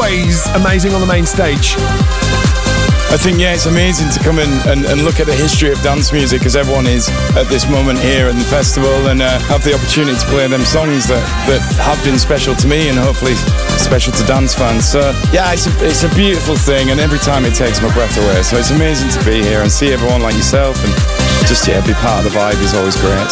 always amazing on the main stage. I think, yeah, it's amazing to come in and look at the history of dance music, as everyone is at this moment here in the festival, and have the opportunity to play them songs that have been special to me and hopefully special to dance fans. So, yeah, it's a beautiful thing, and every time it takes my breath away. So it's amazing to be here and see everyone like yourself, and just, yeah, be part of the vibe is always great.